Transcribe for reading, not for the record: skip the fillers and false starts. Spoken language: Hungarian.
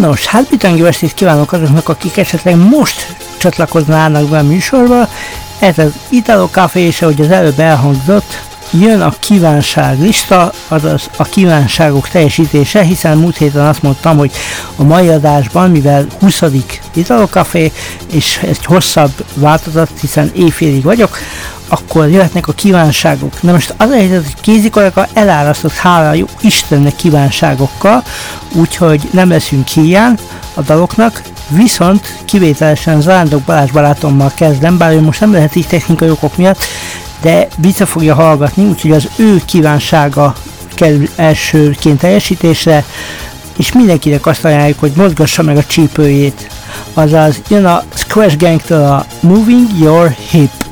Nos, hát bitang jó estét kívánok azoknak, akik esetleg most csatlakoznának be a műsorba. Ez az Italo Café, és ahogy az előbb elhangzott, jön a kívánságlista, azaz a kívánságok teljesítése, hiszen múlt héten azt mondtam, hogy a mai adásban, mivel 20. Italo Café, és egy hosszabb változat, hiszen éjfélig vagyok, akkor jöhetnek a kívánságok. Na most az a helyzet, hogy Kézi kollega elárasztott, hála jó Istennek, kívánságokkal, úgyhogy nem leszünk hiány a daloknak, viszont kivételesen Zarándok Balázs barátommal kezdem, bár ő most nem lehet így technikai okok miatt, de vissza fogja hallgatni, úgyhogy az ő kívánsága kerül elsőként teljesítésre, és mindenkinek azt ajánljuk, hogy mozgassa meg a csípőjét. Azaz jön a Squash Gangtől a Moving Your Hip.